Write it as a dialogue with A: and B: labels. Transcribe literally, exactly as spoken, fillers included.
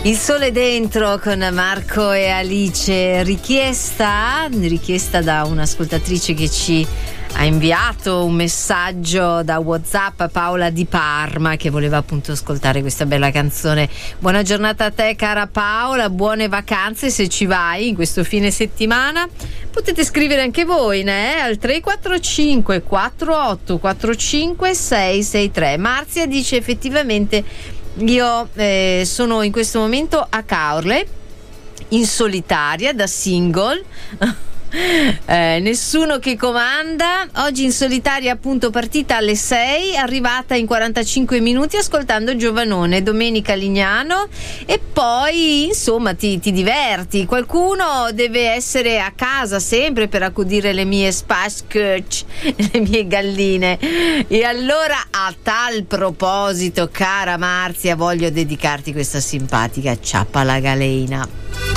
A: Il sole dentro con Marco e Alice, richiesta, richiesta da un'ascoltatrice che ci ha inviato un messaggio da WhatsApp, Paola di Parma, che voleva appunto ascoltare questa bella canzone. Buona giornata a te, cara Paola, buone vacanze se ci vai in questo fine settimana. Potete scrivere anche voi, né? Al tre quattro cinque quattro otto quattro cinque sei sei tre. Marzia dice: effettivamente io eh, sono in questo momento a Caorle in solitaria da single. Eh, nessuno che comanda, oggi in solitaria, appunto, partita alle sei, arrivata in quarantacinque minuti ascoltando Giovanone, Domenica Lignano, e poi insomma ti, ti diverti. Qualcuno deve essere a casa sempre per accudire le mie Spaschköch, le mie galline, e allora a tal proposito, cara Marzia, voglio dedicarti questa simpatica ciappa alla galena.